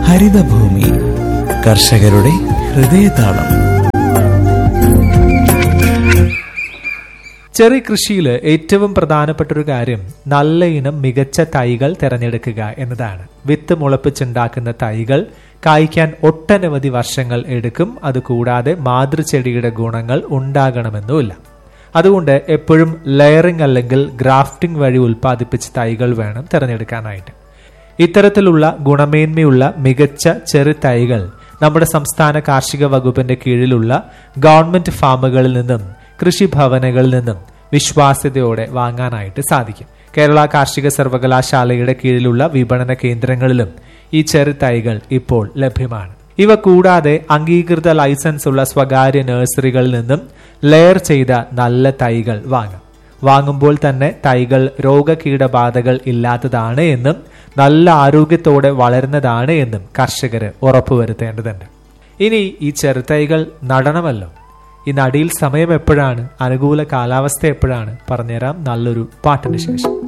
ഹരിതഭൂമി കർഷകരുടെ ഹൃദയതാളം. ചെറി കൃഷിയിൽ ഏറ്റവും പ്രധാനപ്പെട്ട ഒരു കാര്യം നല്ല ഇനം മികച്ച തൈകൾ തിരഞ്ഞെടുക്കുക എന്നതാണ്. വിത്ത് മുളപ്പിച്ചുണ്ടാക്കുന്ന തൈകൾ കായ്ക്കാൻ ഒട്ടനവധി വർഷങ്ങൾ എടുക്കും. അതുകൂടാതെ മാതൃചെടിയുടെ ഗുണങ്ങൾ ഉണ്ടാകണമെന്നുമില്ല. അതുകൊണ്ട് എപ്പോഴും ലെയറിംഗ് അല്ലെങ്കിൽ ഗ്രാഫ്റ്റിംഗ് വഴി ഉൽപ്പാദിപ്പിച്ച തൈകൾ വേണം തിരഞ്ഞെടുക്കാനായിട്ട്. ഇത്തരത്തിലുള്ള ഗുണമേന്മയുള്ള മികച്ച ചെറു തൈകൾ നമ്മുടെ സംസ്ഥാന കാർഷിക വകുപ്പിന്റെ കീഴിലുള്ള ഗവൺമെന്റ് ഫാമുകളിൽ നിന്നും കൃഷിഭവനുകളിൽ നിന്നും വിശ്വാസ്യതയോടെ വാങ്ങാനായിട്ട് സാധിക്കും. കേരള കാർഷിക സർവകലാശാലയുടെ കീഴിലുള്ള വിപണന കേന്ദ്രങ്ങളിലും ഈ ചെറു തൈകൾ ഇപ്പോൾ ലഭ്യമാണ്. ഇവ കൂടാതെ അംഗീകൃത ലൈസൻസ് ഉള്ള സ്വകാര്യ നഴ്സറികളിൽ നിന്നും ലെയർ ചെയ്ത നല്ല തൈകൾ വാങ്ങാം. വാങ്ങുമ്പോൾ തന്നെ തൈകൾ രോഗകീടബാധകൾ ഇല്ലാത്തതാണ് എന്നും നല്ല ആരോഗ്യത്തോടെ വളരുന്നതാണ് എന്നും കർഷകര് ഉറപ്പുവരുത്തേണ്ടതുണ്ട്. ഇനി ഈ ചെറുതൈകൾ നടണമല്ലോ. ഈ നടിയിൽ സമയം എപ്പോഴാണ്, അനുകൂല കാലാവസ്ഥ എപ്പോഴാണ്, പറഞ്ഞുതരാം നല്ലൊരു പാട്ടിന് ശേഷം.